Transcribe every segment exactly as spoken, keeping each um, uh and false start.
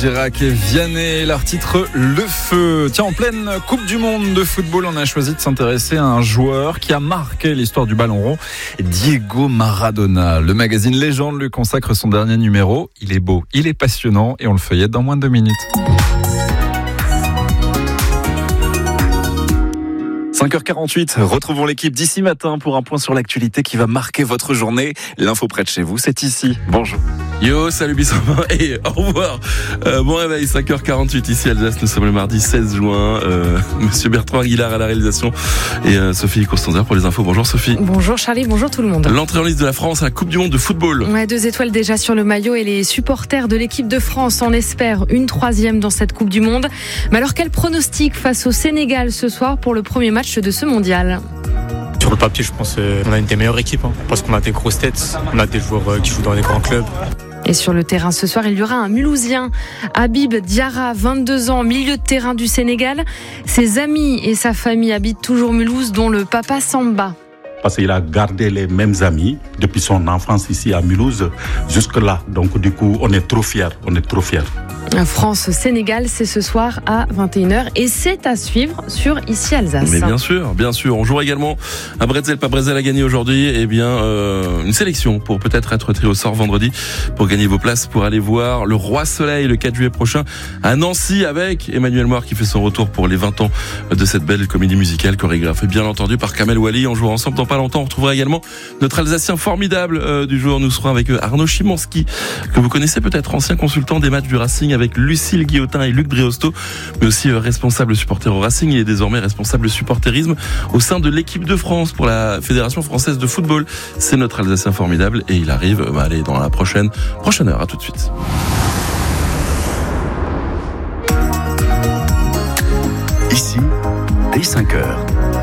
Girac et Vianney, leur titre Le Feu. Tiens, en pleine Coupe du Monde de football, on a choisi de s'intéresser à un joueur qui a marqué l'histoire du ballon rond, Diego Maradona. Le magazine Légende lui consacre son dernier numéro. Il est beau, il est passionnant et on le feuillette dans moins de deux minutes. cinq heures quarante-huit, retrouvons l'équipe d'ici matin pour un point sur l'actualité qui va marquer votre journée. L'info près de chez vous, c'est ici. Bonjour. Yo, salut Bissama et au revoir. Euh, bon réveil, cinq heures quarante-huit ici à Alsace. Nous sommes le mardi seize juin. Euh, Monsieur Bertrand Aguilar à la réalisation et euh, Sophie Costanzer pour les infos. Bonjour Sophie. Bonjour Charlie, bonjour tout le monde. L'entrée en liste de la France à la Coupe du Monde de football. Ouais, deux étoiles déjà sur le maillot et les supporters de l'équipe de France en espèrent une troisième dans cette Coupe du Monde. Mais alors quel pronostic face au Sénégal ce soir pour le premier match de ce mondial? Sur le papier, je pense qu'on a une des meilleures équipes, hein, parce qu'on a des grosses têtes, on a des joueurs qui jouent dans les grands clubs. Et sur le terrain ce soir, il y aura un Mulhousien, Habib Diarra, vingt-deux ans, milieu de terrain du Sénégal. Ses amis et sa famille habitent toujours Mulhouse, dont le papa Samba. Parce qu'il a gardé les mêmes amis depuis son enfance ici à Mulhouse jusque-là. Donc du coup, on est trop fiers, on est trop fiers. France-Sénégal, c'est ce soir à vingt et une heures et c'est à suivre sur Ici Alsace. Mais bien sûr, bien sûr. On jouera également à Bretzel. Pas Bretzel a gagné aujourd'hui. Eh bien, euh, une sélection pour peut-être être tiré au sort vendredi pour gagner vos places pour aller voir le Roi Soleil le quatre juillet prochain à Nancy avec Emmanuel Moir qui fait son retour pour les vingt ans de cette belle comédie musicale chorégraphée bien entendu par Kamel Wally. On jouera ensemble dans pas longtemps. On retrouvera également notre Alsacien formidable euh, du jour. Nous serons avec Arnaud Chimanski que vous connaissez peut-être, ancien consultant des matchs du Racing avec Lucille Guillotin et Luc Driosto, mais aussi responsable supporter au Racing. Il est désormais responsable supporterisme au sein de l'équipe de France pour la Fédération française de football. C'est notre Alsacien formidable et il arrive bah, allez, dans la prochaine, prochaine heure. À tout de suite. Ici, dès cinq heures.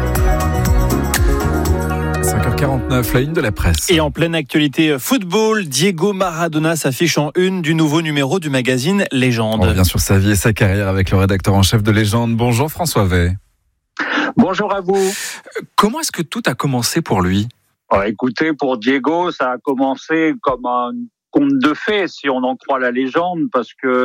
cinq heures quarante-neuf, la une de la presse. Et en pleine actualité football, Diego Maradona s'affiche en une du nouveau numéro du magazine Légende. On revient sur sa vie et sa carrière avec le rédacteur en chef de Légende. Bonjour François Vey. Bonjour à vous. Comment est-ce que tout a commencé pour lui ? Oh, écoutez, pour Diego, ça a commencé comme un conte de fées, si on en croit la légende, parce que